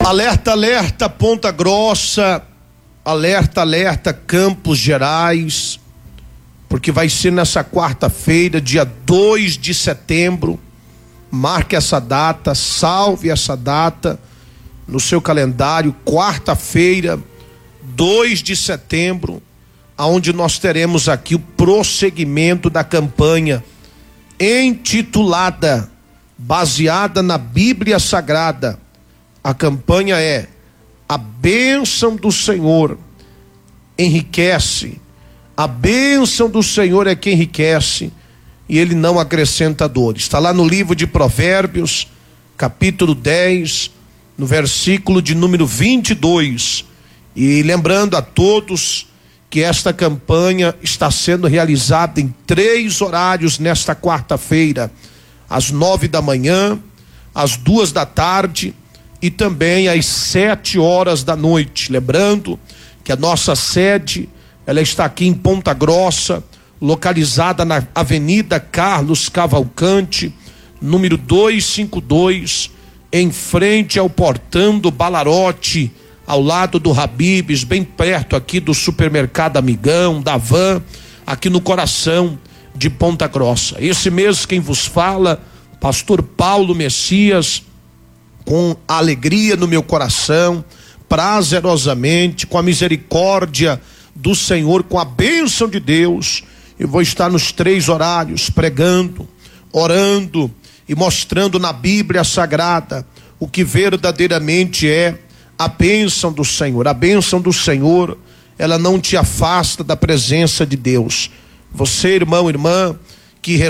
Alerta, alerta, Ponta Grossa, alerta, alerta, Campos Gerais, porque vai ser nessa quarta-feira, dia 2 de setembro, marque essa data, salve essa data no seu calendário, quarta-feira, 2 de setembro, aonde nós teremos aqui o prosseguimento da campanha intitulada, baseada na Bíblia Sagrada. A campanha é: a bênção do Senhor enriquece, a bênção do Senhor é que enriquece e ele não acrescenta dores. Está lá no livro de Provérbios, capítulo 10, no versículo de número 22. E lembrando a todos que esta campanha está sendo realizada em 3 horários nesta quarta-feira, às 9 da manhã, às 2 da tarde e também às 7 horas da noite. Lembrando que a nossa sede, ela está aqui em Ponta Grossa, localizada na Avenida Carlos Cavalcante, número 252, em frente ao Portão do Balarote, ao lado do Habib's, bem perto aqui do supermercado Amigão, da Van, aqui no coração de Ponta Grossa. Esse mesmo quem vos fala, pastor Paulo Messias, com alegria no meu coração, prazerosamente, com a misericórdia do Senhor, com a bênção de Deus, eu vou estar nos 3 horários pregando, orando e mostrando na Bíblia Sagrada o que verdadeiramente é a bênção do Senhor. A bênção do Senhor, ela não te afasta da presença de Deus. Você, irmão, irmã, que